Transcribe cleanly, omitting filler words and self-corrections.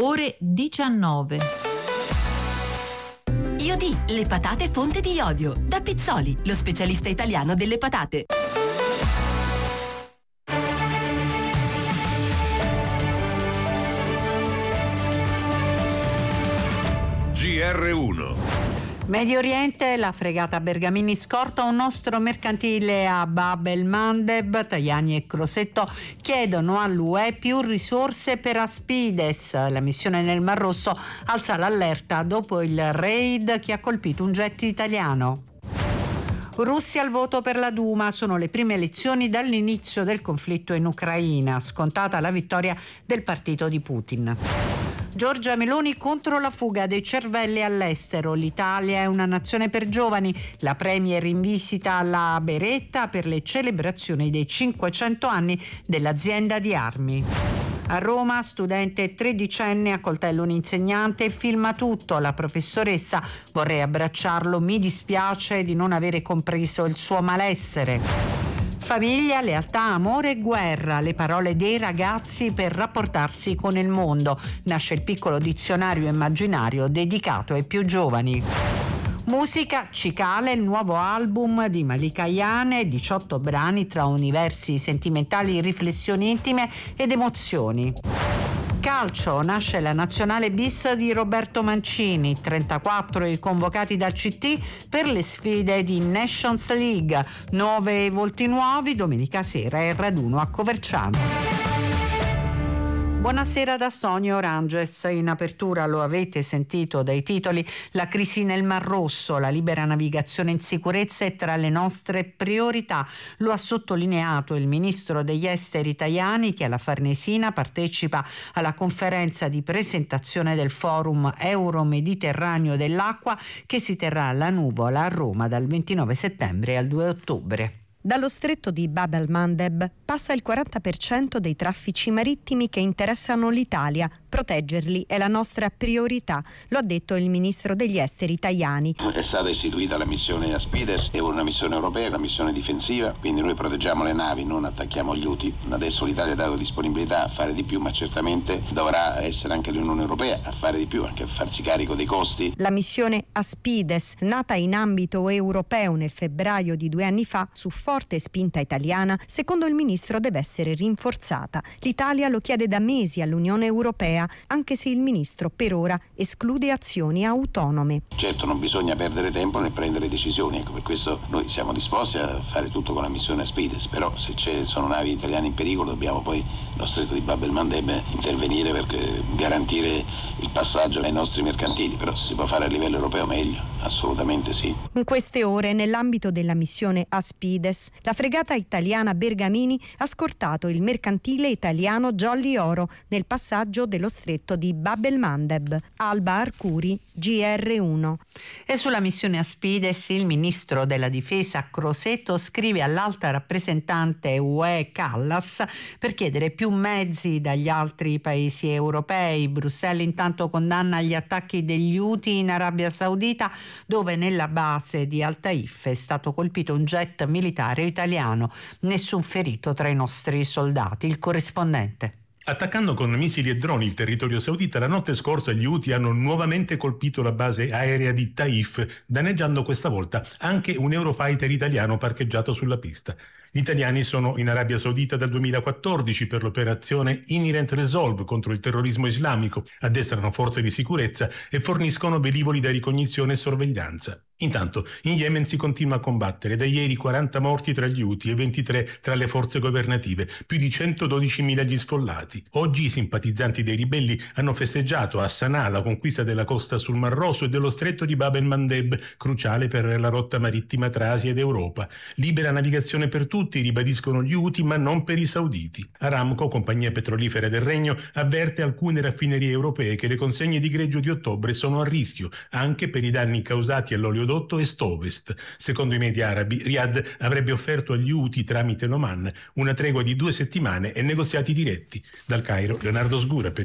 ore 19. Iodi, le patate fonte di iodio. Da Pizzoli, lo specialista italiano delle patate. GR1. Medio Oriente, la fregata Bergamini scorta un nostro mercantile a Bab el Mandeb. Tajani e Crosetto chiedono all'UE più risorse per Aspides. La missione nel Mar Rosso alza l'allerta dopo il raid che ha colpito un jet italiano. Russia al voto per la Duma, sono le prime elezioni dall'inizio del conflitto in Ucraina, scontata la vittoria del partito di Putin. Giorgia Meloni contro la fuga dei cervelli all'estero. L'Italia è una nazione per giovani. La premier in visita alla Beretta per le celebrazioni dei 500 anni dell'azienda di armi. A Roma, studente tredicenne accoltella un insegnante e filma tutto. La professoressa: vorrei abbracciarlo, mi dispiace di non avere compreso il suo malessere. Famiglia, lealtà, amore e guerra, le parole dei ragazzi per rapportarsi con il mondo. Nasce il piccolo dizionario immaginario dedicato ai più giovani. Musica, Cicale, il nuovo album di Malika Ayane, 18 brani tra universi sentimentali, riflessioni intime ed emozioni. Calcio, nasce la nazionale bis di Roberto Mancini, 34 i convocati dal CT per le sfide di Nations League, 9 volti nuovi, domenica sera il raduno a Coverciano. Buonasera da Sonia Oranges. In apertura lo avete sentito dai titoli: la crisi nel Mar Rosso, la libera navigazione in sicurezza è tra le nostre priorità. Lo ha sottolineato il ministro degli esteri Tajani, che alla Farnesina partecipa alla conferenza di presentazione del Forum Euro-Mediterraneo dell'Acqua che si terrà alla Nuvola a Roma dal 29 settembre al 2 ottobre. Dallo stretto di Bab el Mandeb passa il 40% dei traffici marittimi che interessano l'Italia. Proteggerli è la nostra priorità, lo ha detto il ministro degli esteri Tajani. È stata istituita la missione Aspides, è una missione europea, una missione difensiva, quindi noi proteggiamo le navi, non attacchiamo gli Houthi. Adesso l'Italia ha dato disponibilità a fare di più, ma certamente dovrà essere anche l'Unione Europea a fare di più, anche a farsi carico dei costi. La missione Aspides, nata in ambito europeo nel febbraio di 2 anni fa, su forte spinta italiana, secondo il ministro deve essere rinforzata. L'Italia lo chiede da mesi all'Unione Europea, anche se il ministro per ora esclude azioni autonome. Certo, non bisogna perdere tempo nel prendere decisioni, ecco, per questo noi siamo disposti a fare tutto con la missione Aspides, però se sono navi italiane in pericolo dobbiamo poi nello stretto di Bab el Mandeb intervenire per garantire il passaggio ai nostri mercantili, però se si può fare a livello europeo meglio, assolutamente sì. In queste ore, nell'ambito della missione Aspides, la fregata italiana Bergamini ha scortato il mercantile italiano Jolly Oro nel passaggio dello stretto di Bab el Mandeb. Alba Arcuri, GR1. E sulla missione Aspides il ministro della difesa Crosetto scrive all'alta rappresentante UE Callas per chiedere più mezzi dagli altri paesi europei. Bruxelles intanto condanna gli attacchi degli Houthi in Arabia Saudita, dove nella base di Al Taif è stato colpito un jet militare italiano. Nessun ferito tra i nostri soldati. Il corrispondente. Attaccando con missili e droni il territorio saudita, la notte scorsa gli Houthi hanno nuovamente colpito la base aerea di Taif, danneggiando questa volta anche un Eurofighter italiano parcheggiato sulla pista. Gli italiani sono in Arabia Saudita dal 2014 per l'operazione Inherent Resolve contro il terrorismo islamico, addestrano forze di sicurezza e forniscono velivoli da ricognizione e sorveglianza. Intanto in Yemen si continua a combattere, da ieri 40 morti tra gli Houthi e 23 tra le forze governative, più di 112.000 gli sfollati. Oggi i simpatizzanti dei ribelli hanno festeggiato a Sana'a la conquista della costa sul Mar Rosso e dello stretto di Bab el Mandeb, cruciale per la rotta marittima tra Asia ed Europa. Libera navigazione per tutti, ribadiscono gli Houthi, ma non per i sauditi. Aramco, compagnia petrolifera del Regno, avverte alcune raffinerie europee che le consegne di greggio di ottobre sono a rischio, anche per i danni causati all'olio est-ovest. Secondo i media arabi, Riyadh avrebbe offerto agli Houthi tramite l'Oman una tregua di 2 settimane e negoziati diretti. Dal Cairo, Leonardo Sgura per